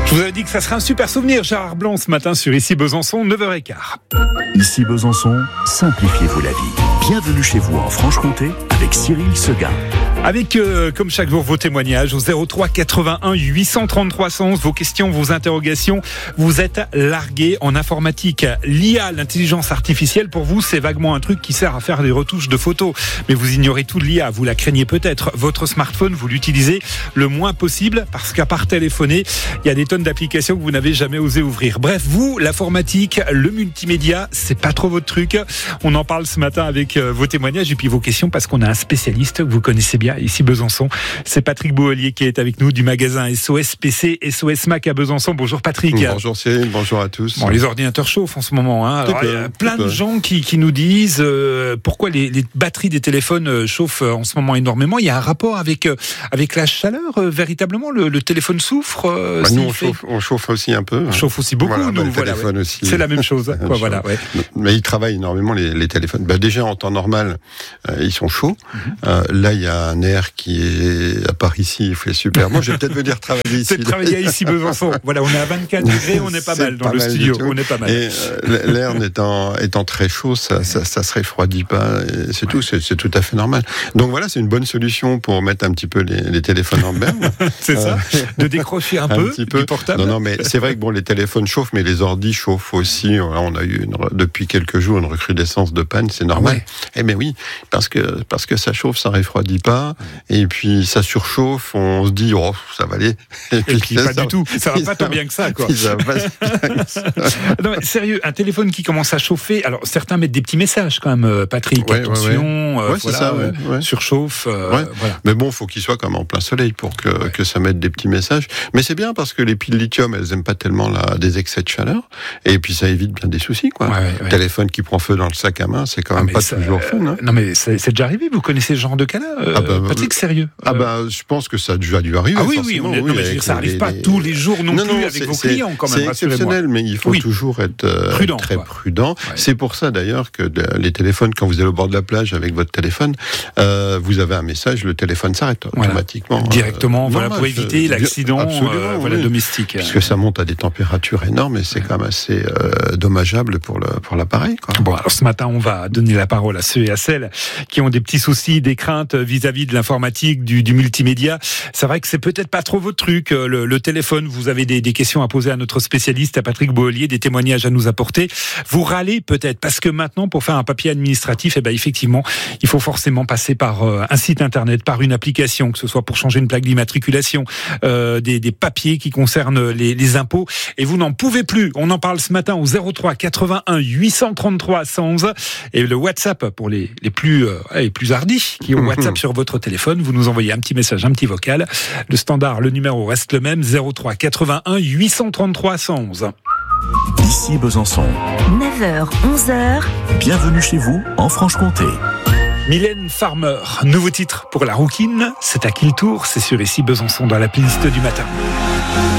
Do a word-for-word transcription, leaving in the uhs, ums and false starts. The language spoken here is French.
Je vous avais dit que ça serait un super souvenir, Gérard Blanc, ce matin sur Ici Besançon, neuf heures quinze. Ici Besançon, simplifiez-vous la vie. Bienvenue chez vous en Franche-Comté avec Cyril Seguin. Avec, euh, comme chaque jour, vos témoignages au zéro trois quatre-vingt-un huit cent trente-trois cent onze, vos questions, vos interrogations. Vous êtes largués en informatique. L'I A, l'intelligence artificielle, pour vous, c'est vaguement un truc qui sert à faire des retouches de photos. Mais vous ignorez tout de l'I A, vous la craignez peut-être. Votre smartphone, vous l'utilisez le moins possible parce qu'à part téléphoner, il y a des tonnes d'applications que vous n'avez jamais osé ouvrir. Bref, vous, l'informatique, le multimédia, c'est pas trop votre truc. On en parle ce matin avec vos témoignages et puis vos questions parce qu'on a un spécialiste que vous connaissez bien ici Besançon. C'est Patrick Bohelier qui est avec nous du magasin S O S P C, S O S Mac à Besançon. Bonjour Patrick. Bonjour Cyril, bonjour à tous. Bon, les ordinateurs chauffent en ce moment. Hein. Alors, peu, il y a plein de peu. gens qui, qui nous disent euh, pourquoi les, les batteries des téléphones chauffent en ce moment énormément. Il y a un rapport avec, euh, avec la chaleur, euh, véritablement. Le, le téléphone souffre. Euh, bah, nous, on fait... chauffe, on chauffe aussi un peu. On chauffe aussi beaucoup. Voilà, nous, bah, le voilà, téléphone ouais. aussi. C'est la même chose. Quoi, voilà, ouais. Mais ils travaillent énormément, les, les téléphones. Bah, déjà, en temps normal, euh, ils sont chauds. Mm-hmm. Euh, là, il y a un air qui est, à part ici, il fait super. Moi, je vais peut-être venir travailler ici. Peut-être travailler ici, Besançon. Voilà, on est à vingt-quatre degrés, on est pas c'est mal dans pas le mal studio. On est pas mal. Et euh, l'air étant, étant très chaud, ça, ça, ça se refroidit pas. Et c'est ouais. tout, c'est, c'est tout à fait normal. Donc voilà, c'est une bonne solution pour mettre un petit peu les, les téléphones en berne. C'est ça, euh, de décrocher un, un peu petit peu du portable. Non, non, mais c'est vrai que bon, les téléphones chauffent, mais les ordis chauffent aussi. On a eu une, depuis quelques jours une recrudescence de panne, c'est normal. Ouais. Eh bien oui, parce que parce que ça chauffe, ça refroidit pas, et puis ça surchauffe. On se dit oh ça va aller. Et puis, et puis pas ça, du tout. Ça va pas tant bien que ça, quoi. Ça va pas bien que ça. Non, mais sérieux, un téléphone qui commence à chauffer. Alors certains mettent des petits messages quand même, Patrick. Ouais, attention, ouais, ouais. Euh, ouais, voilà, ça, ouais, ouais. surchauffe. Euh, ouais. Voilà. Mais bon, faut qu'il soit quand même en plein soleil pour que ouais. que ça mette des petits messages. Mais c'est bien parce que les piles lithium, elles aiment pas tellement la, des excès de chaleur. Et puis ça évite bien des soucis, quoi. Ouais, ouais, ouais. Téléphone qui prend feu dans le sac à main, c'est quand même ah, pas ça, toujours fun. Hein. Non mais c'est, c'est déjà arrivé. Vous connaissez ce genre de cas-là, euh, ah bah, Patrick, sérieux? Ah bah, je pense que ça a déjà dû arriver. Ah oui, oui, on est, oui, non, mais je veux dire, ça n'arrive les, pas les... tous les jours non, non plus non, avec vos clients, quand même. C'est exceptionnel, mais il faut oui. toujours être euh, prudent, très quoi. prudent. Ouais. C'est pour ça d'ailleurs que les téléphones, quand vous êtes au bord de la plage avec votre téléphone, euh, vous avez un message, le téléphone s'arrête voilà. automatiquement. Directement, euh, voilà, pour éviter je... l'accident euh, voilà, oui. domestique. Puisque ça monte à des températures énormes et c'est ouais. quand même assez euh, dommageable pour, le, pour l'appareil. Quoi. Bon, alors ce matin, on va donner la parole à ceux et à celles qui ont des petits soucis, des craintes vis-à-vis de l'informatique, du, du multimédia. C'est vrai que c'est peut-être pas trop votre truc, le, le téléphone. Vous avez des, des questions à poser à notre spécialiste, à Patrick Bohelier, des témoignages à nous apporter. Vous râlez peut-être parce que maintenant, pour faire un papier administratif, eh ben effectivement, il faut forcément passer par euh, un site internet, par une application, que ce soit pour changer une plaque d'immatriculation, euh, des, des papiers qui concernent les, les impôts. Et vous n'en pouvez plus. On en parle ce matin au zéro trois quatre-vingt-un huit cent trente-trois cent onze et le WhatsApp pour les, les plus euh, les plus hardis qui ont WhatsApp sur votre téléphone. Vous nous envoyez un petit message, un petit vocal. Le standard, le numéro reste le même, zéro trois quatre-vingt-un huit cent trente-trois cent onze. Ici Besançon. neuf heures, onze heures. Bienvenue chez vous en Franche-Comté. Mylène Farmer, nouveau titre pour la rouquine. C'est à qui le tour? C'est sur Ici Besançon dans la playlist du matin.